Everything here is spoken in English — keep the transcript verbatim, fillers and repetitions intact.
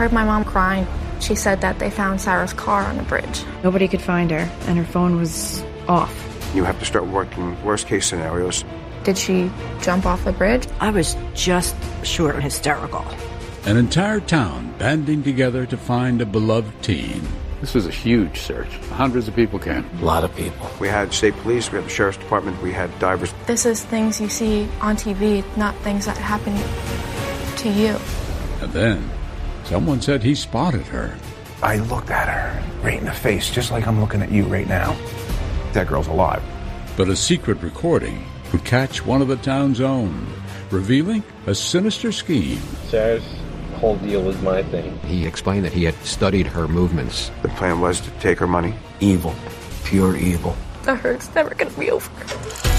heard my mom crying. She said that they found Sarah's car on the bridge. Nobody could find her, and her phone was off. You have to start working worst-case scenarios. Did she jump off the bridge? I was just short of hysterical. An entire town banding together to find a beloved teen. This was a huge search. Hundreds of people came. A lot of people. We had state police, we had the sheriff's department, we had divers. This is things you see on T V, not things that happen to you. And then, someone said he spotted her. I looked at her right in the face, just like I'm looking at you right now. That girl's alive. But a secret recording would catch one of the town's own, revealing a sinister scheme. Sarah's whole deal was my thing. He explained that he had studied her movements. The plan was to take her money. Evil. Pure evil. The hurt's never gonna be over.